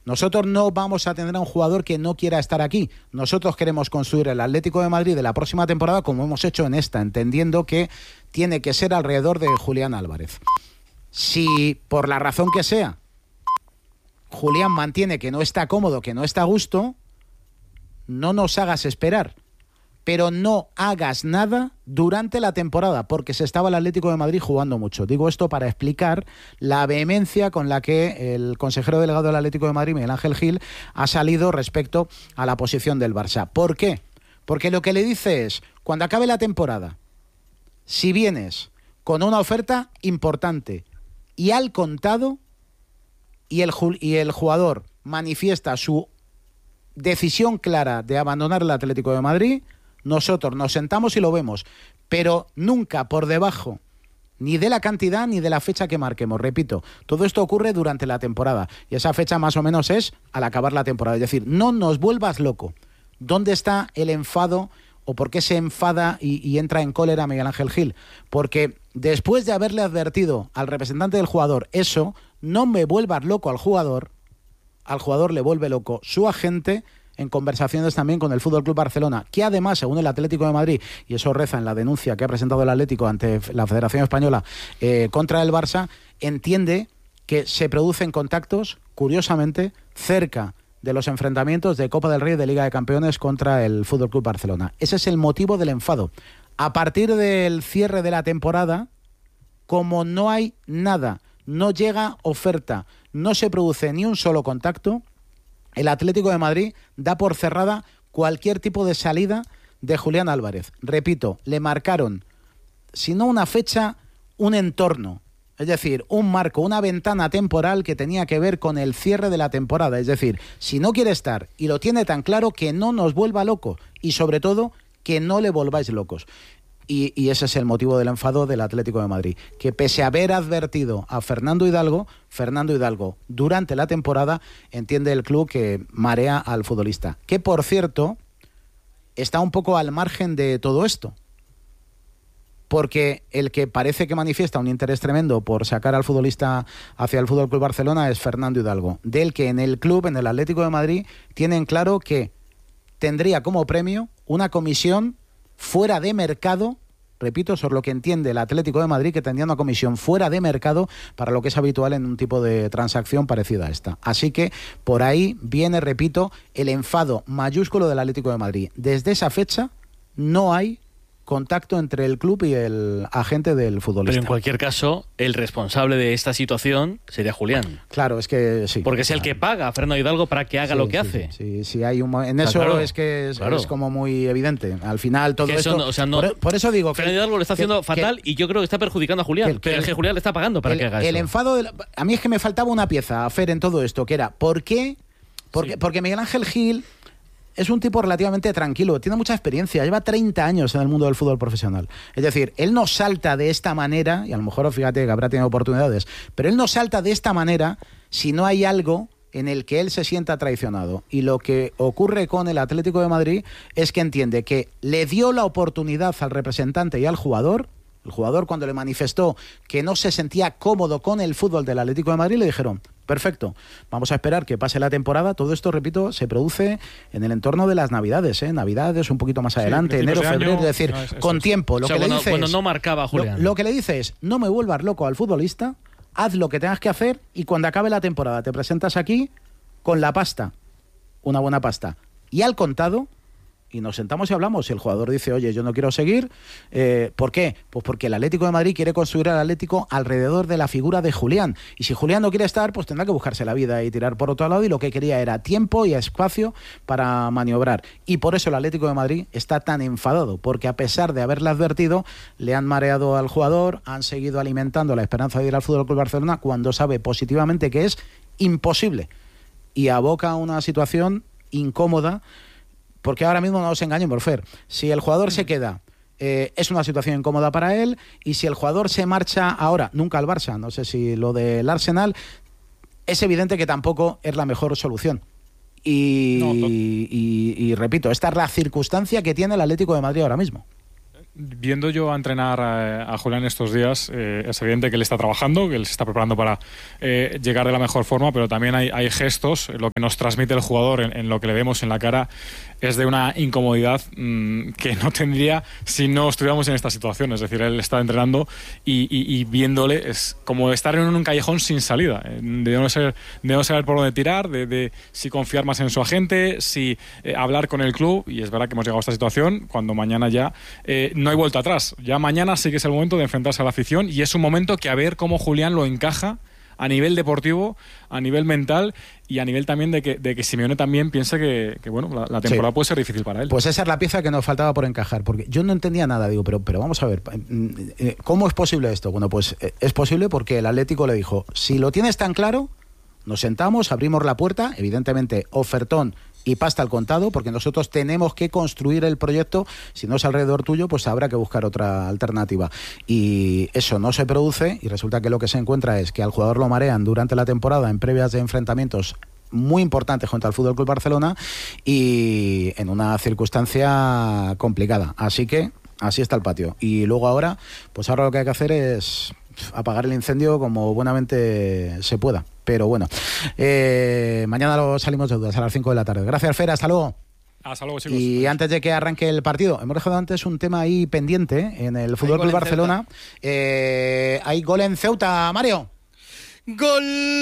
Nosotros no vamos a tener a un jugador que no quiera estar aquí. Nosotros queremos construir el Atlético de Madrid de la próxima temporada como hemos hecho en esta, entendiendo que tiene que ser alrededor de Julián Álvarez. Si por la razón que sea Julián mantiene que no está cómodo, que no está a gusto, no nos hagas esperar. Pero no hagas nada durante la temporada, porque se estaba el Atlético de Madrid jugando mucho. Digo esto para explicar la vehemencia con la que el consejero delegado del Atlético de Madrid, Miguel Ángel Gil, ha salido respecto a la posición del Barça. ¿Por qué? Porque lo que le dice es, cuando acabe la temporada, si vienes con una oferta importante y al contado, y el jugador manifiesta su decisión clara de abandonar el Atlético de Madrid, nosotros nos sentamos y lo vemos, pero nunca por debajo ni de la cantidad ni de la fecha que marquemos. Repito, todo esto ocurre durante la temporada y esa fecha más o menos es al acabar la temporada. Es decir, no nos vuelvas loco. ¿Dónde está el enfado o por qué se enfada y entra en cólera Miguel Ángel Gil? Porque después de haberle advertido al representante del jugador eso, no me vuelvas loco al jugador le vuelve loco su agente, en conversaciones también con el Fútbol Club Barcelona, que además, según el Atlético de Madrid, y eso reza en la denuncia que ha presentado el Atlético ante la Federación Española contra el Barça, entiende que se producen contactos, curiosamente, cerca de los enfrentamientos de Copa del Rey y de Liga de Campeones contra el Fútbol Club Barcelona. Ese es el motivo del enfado. A partir del cierre de la temporada, como no hay nada, no llega oferta, no se produce ni un solo contacto, el Atlético de Madrid da por cerrada cualquier tipo de salida de Julián Álvarez. Repito, le marcaron, si no una fecha, un entorno. Es decir, un marco, una ventana temporal que tenía que ver con el cierre de la temporada. Es decir, si no quiere estar y lo tiene tan claro, que no nos vuelva loco. Y sobre todo, que no le volváis locos. Y ese es el motivo del enfado del Atlético de Madrid, que pese a haber advertido a Fernando Hidalgo durante la temporada, entiende el club que marea al futbolista, que por cierto está un poco al margen de todo esto, porque el que parece que manifiesta un interés tremendo por sacar al futbolista hacia el Fútbol Club Barcelona es Fernando Hidalgo, del que en el club, en el Atlético de Madrid, tienen claro que tendría como premio una comisión fuera de mercado. Repito, eso es lo que entiende el Atlético de Madrid, que tendría una comisión fuera de mercado para lo que es habitual en un tipo de transacción parecida a esta. Así que por ahí viene, repito, el enfado mayúsculo del Atlético de Madrid. Desde esa fecha no hay contacto entre el club y el agente del futbolista. Pero en cualquier caso, el responsable de esta situación sería Julián. Claro, es que sí. Porque es el que paga a Fernando Hidalgo para que haga lo que hace. Sí, hay en eso claro, es que es como muy evidente. Al final todo esto... por eso digo... Fernando Hidalgo lo está haciendo fatal y yo creo que está perjudicando a Julián. Pero es que Julián le está pagando para que haga eso. El enfado... A mí es que me faltaba una pieza, Fer, en todo esto, que era ¿por qué? Porque Miguel Ángel Gil es un tipo relativamente tranquilo, tiene mucha experiencia, lleva 30 años en el mundo del fútbol profesional. Es decir, él no salta de esta manera, y a lo mejor fíjate que habrá tenido oportunidades, pero él no salta de esta manera si no hay algo en el que él se sienta traicionado. Y lo que ocurre con el Atlético de Madrid es que entiende que le dio la oportunidad al representante y al jugador. El jugador, cuando le manifestó que no se sentía cómodo con el fútbol del Atlético de Madrid, le dijeron: perfecto, vamos a esperar que pase la temporada. Todo esto, repito, se produce en el entorno de las Navidades, Navidades un poquito más adelante, enero, febrero, es decir, con tiempo. Lo que le dice cuando no marcaba Julián. Lo que le dice es: no me vuelvas loco al futbolista, haz lo que tengas que hacer y cuando acabe la temporada te presentas aquí con la pasta, una buena pasta, y al contado, y nos sentamos y hablamos. Y el jugador dice: oye, yo no quiero seguir. ¿Por qué? Pues porque el Atlético de Madrid quiere construir al Atlético alrededor de la figura de Julián. Y si Julián no quiere estar, pues tendrá que buscarse la vida y tirar por otro lado. Y lo que quería era tiempo y espacio para maniobrar. Y por eso el Atlético de Madrid está tan enfadado, porque a pesar de haberle advertido, le han mareado al jugador, han seguido alimentando la esperanza de ir al Fútbol Club Barcelona cuando sabe positivamente que es imposible. Y aboca a una situación incómoda. Porque ahora mismo no nos engañemos, Fer. Si el jugador se queda, es una situación incómoda para él. Y si el jugador se marcha ahora, nunca al Barça, no sé si lo del Arsenal, es evidente que tampoco es la mejor solución. Y repito, esta es la circunstancia que tiene el Atlético de Madrid ahora mismo. viendo yo a entrenar a Julián estos días, es evidente que él está trabajando, que él se está preparando para llegar de la mejor forma, pero también hay gestos, lo que nos transmite el jugador en lo que le vemos en la cara es de una incomodidad que no tendría si no estuviéramos en esta situación. Es decir, él está entrenando y viéndole es como estar en un callejón sin salida, de no saber por dónde tirar, de si confiar más en su agente, si hablar con el club. Y es verdad que hemos llegado a esta situación cuando mañana ya no hay vuelta atrás. Ya mañana sí que es el momento de enfrentarse a la afición, y es un momento que a ver cómo Julián lo encaja a nivel deportivo, a nivel mental y a nivel también de que Simeone también piensa que bueno, la temporada puede ser difícil para él. Pues esa es la pieza que nos faltaba por encajar, porque yo no entendía nada, digo, pero vamos a ver, ¿cómo es posible esto? Bueno, pues es posible porque el Atlético le dijo, si lo tienes tan claro, nos sentamos, abrimos la puerta, evidentemente ofertón y pasta al contado, porque nosotros tenemos que construir el proyecto. Si no es alrededor tuyo, pues habrá que buscar otra alternativa. Y eso no se produce, y resulta que lo que se encuentra es que al jugador lo marean durante la temporada en previas de enfrentamientos muy importantes contra el FC Barcelona y en una circunstancia complicada. Así que así está el patio. Y luego ahora lo que hay que hacer es apagar el incendio como buenamente se pueda. Pero bueno, mañana lo salimos de dudas a las 5 de la tarde. Gracias, Fer, hasta luego. Hasta luego, chicos. Y antes de que arranque el partido, hemos dejado antes un tema ahí pendiente en el FC Barcelona. Hay gol en Ceuta, Mario. ¡Gol!